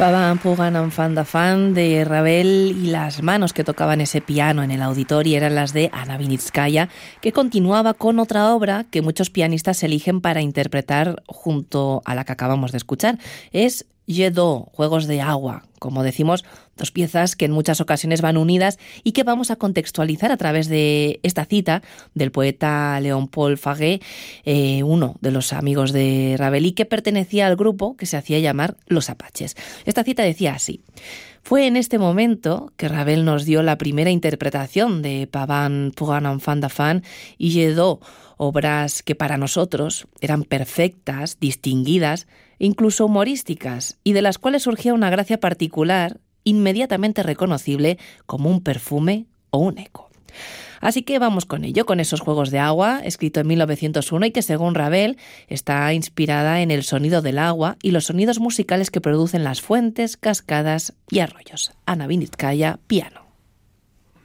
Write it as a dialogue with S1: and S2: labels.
S1: Pavane Puguen en fan de fan de Ravel, y las manos que tocaban ese piano en el auditorio eran las de Anna Vinitskaya, que continuaba con otra obra que muchos pianistas eligen para interpretar junto a la que acabamos de escuchar. Es Jet d'eau, Juegos de Agua. Como decimos, dos piezas que en muchas ocasiones van unidas y que vamos a contextualizar a través de esta cita del poeta Léon-Paul Fagué, uno de los amigos de Ravel y que pertenecía al grupo que se hacía llamar Los Apaches. Esta cita decía así: fue en este momento que Ravel nos dio la primera interpretación de Pavane Puguen en fan de fan y Jet d'eau, obras que para nosotros eran perfectas, distinguidas, incluso humorísticas, y de las cuales surgía una gracia particular, inmediatamente reconocible como un perfume o un eco. Así que vamos con ello, con esos Juegos de Agua, escrito en 1901 y que según Ravel está inspirada en el sonido del agua y los sonidos musicales que producen las fuentes, cascadas y arroyos. Anna Vinitskaya, piano.